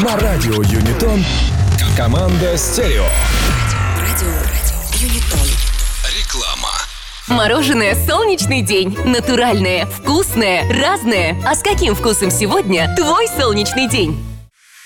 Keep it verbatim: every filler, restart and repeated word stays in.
На радио Юнитон команда «Стерео». Радио, радио Юнитон. Реклама. Мороженое «Солнечный день». Натуральное, вкусное, разное. А с каким вкусом сегодня твой солнечный день?